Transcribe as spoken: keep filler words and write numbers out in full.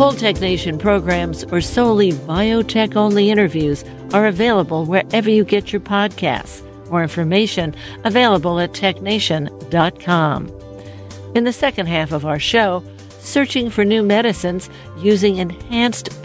Whole Tech Nation programs or solely biotech-only interviews are available wherever you get your podcasts. More information available at tech nation dot com. In the second half of our show, searching for new medicines using enhanced